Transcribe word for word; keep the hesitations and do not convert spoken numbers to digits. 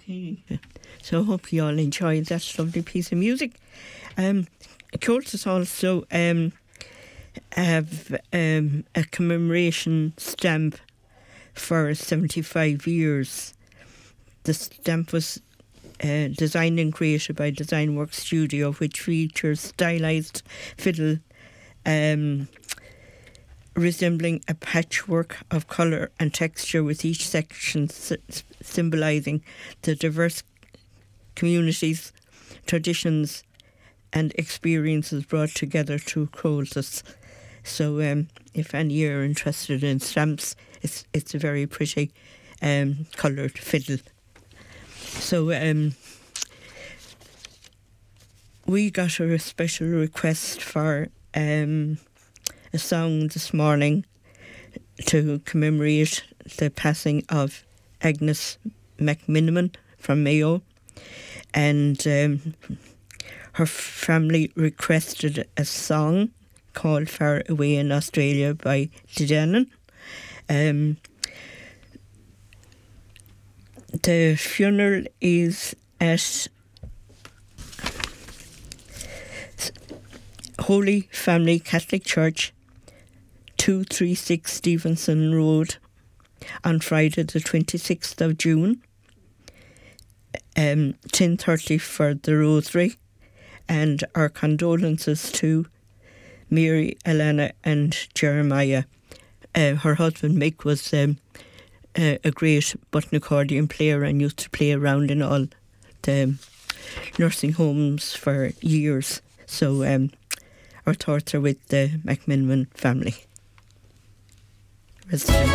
Okay. So I hope you all enjoyed that lovely piece of music. Um, Comhaltas also um, have um, a commemoration stamp for seventy-five years. The stamp was uh, designed and created by Designworks Studio, which features stylised fiddle um, resembling a patchwork of colour and texture, with each section s- symbolising the diverse communities, traditions and experiences brought together through Comhaltas. So um, if any are interested in stamps, it's it's a very pretty um, coloured fiddle. So um, we got a special request for um, a song this morning to commemorate the passing of Agnes McMiniman from Mayo, and um, her family requested a song called Far Away in Australia by Dedanan. Um, the funeral is at Holy Family Catholic Church, two thirty-six Stevenson Road, on Friday the twenty-sixth of June, um, ten thirty for the Rosary, and our condolences to Mary, Alana and Jeremiah. Uh, her husband Mick was um, a, a great button accordion player and used to play around in all the nursing homes for years. So um, our thoughts are with the McMiniman family. Resident.